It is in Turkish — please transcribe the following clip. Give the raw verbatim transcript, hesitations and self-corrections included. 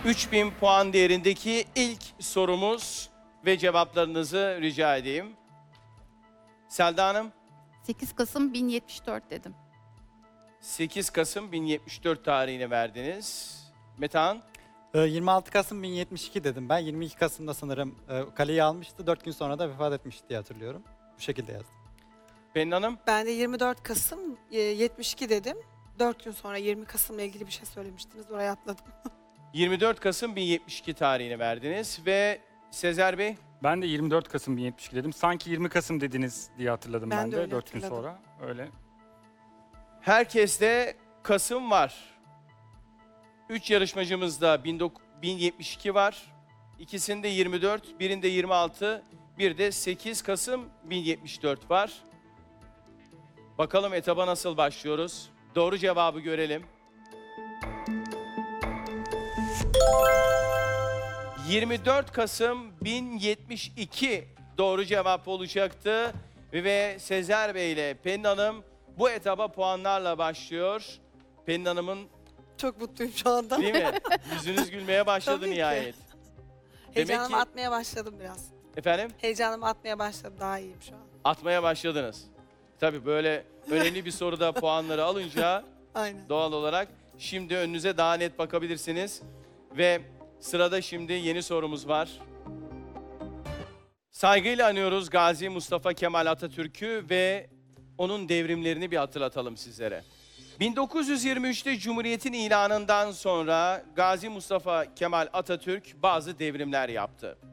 üç bin puan değerindeki ilk sorumuz ve cevaplarınızı rica edeyim. Selda Hanım, sekiz Kasım bin yetmiş dört dedim. sekiz Kasım bin yetmiş dört tarihini verdiniz. Metehan, Ee, yirmi altı Kasım bin yetmiş iki dedim ben. yirmi iki Kasım'da sanırım e, kaleyi almıştı. dört gün sonra da vefat etmişti diye hatırlıyorum. Bu şekilde yazdım. Pelin Hanım, Ben de yirmi dört Kasım e, yetmiş iki dedim. dört gün sonra yirmi Kasım'la ilgili bir şey söylemiştiniz. Oraya atladım. yirmi dört Kasım bin yetmiş iki tarihini verdiniz ve Sezer Bey, Ben de yirmi dört Kasım bin yetmiş iki dedim. Sanki yirmi Kasım dediniz diye hatırladım Ben ben, de de öyle dört gün hatırladım. sonra. Öyle. herkeste Kasım var. üç yarışmacımızda bin yetmiş iki var. İkisinde yirmi dört, birinde yirmi altı, bir de sekiz Kasım bin yetmiş dört var. Bakalım etaba nasıl başlıyoruz? Doğru cevabı görelim. yirmi dört Kasım bin yetmiş iki doğru cevap olacaktı. Ve Sezer Bey ile Pelin Hanım bu etaba puanlarla başlıyor. Pelin Hanım'ın, Çok mutluyum şu anda. değil mi? Yüzünüz gülmeye başladı Tabii ki. nihayet. Demek Heyecanımı ki, atmaya başladım biraz. efendim, Heyecanımı atmaya başladım. Daha iyiyim şu an. atmaya başladınız. Tabii böyle önemli bir soruda puanları alınca Aynen. doğal olarak şimdi önünüze daha net bakabilirsiniz. Ve sırada şimdi yeni sorumuz var. Saygıyla anıyoruz Gazi Mustafa Kemal Atatürk'ü ve onun devrimlerini bir hatırlatalım sizlere. bin dokuz yüz yirmi üçte Cumhuriyet'in ilanından sonra Gazi Mustafa Kemal Atatürk bazı devrimler yaptı.